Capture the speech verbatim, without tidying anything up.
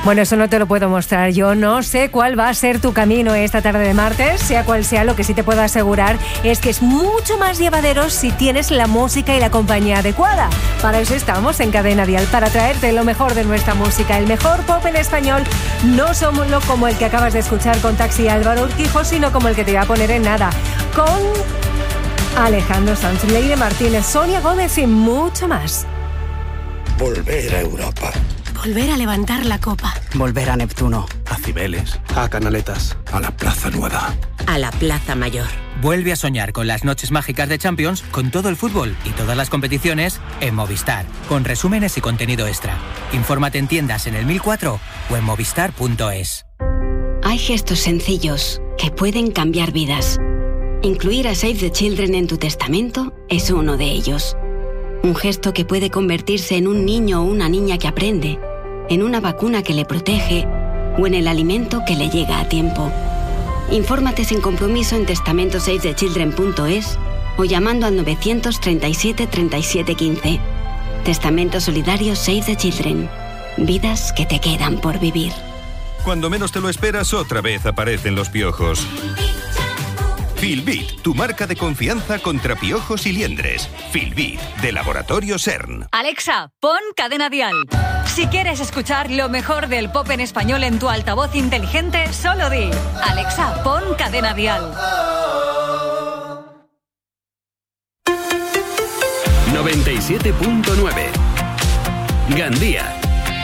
Bueno, eso no te lo puedo mostrar yo. No sé cuál va a ser tu camino esta tarde de martes, sea cual sea. Lo que sí te puedo asegurar es que es mucho más llevadero si tienes la música y la compañía adecuada. Para eso estamos en Cadena Dial, para traerte lo mejor de nuestra música, el mejor pop en español. No somos lo como el que acabas de escuchar con Taxi Álvaro Urquijo, sino como el que te voy a poner en nada, con Alejandro Sanz, Leire Martínez, Sonia Gómez y mucho más. Volver a Europa. Volver a levantar la copa. Volver a Neptuno. A Cibeles. A Canaletas. A la Plaza Nueva. A la Plaza Mayor. Vuelve a soñar con las noches mágicas de Champions, con todo el fútbol y todas las competiciones en Movistar, con resúmenes y contenido extra. Infórmate en tiendas en el mil cuatro o en movistar punto es. Hay gestos sencillos que pueden cambiar vidas. Incluir a Save the Children en tu testamento es uno de ellos. Un gesto que puede convertirse en un niño o una niña que aprende, en una vacuna que le protege o en el alimento que le llega a tiempo. Infórmate sin compromiso en testamento save the children punto es o llamando al novecientos treinta y siete treinta y siete quince. Testamento solidario Save the Children. Vidas que te quedan por vivir. Cuando menos te lo esperas, otra vez aparecen los piojos. Filbit, tu marca de confianza contra piojos y liendres. Filbit, de Laboratorio CERN. Alexa, pon Cadena Dial. Si quieres escuchar lo mejor del pop en español en tu altavoz inteligente, solo di: Alexa, pon Cadena Dial. noventa y siete punto nueve. Gandía.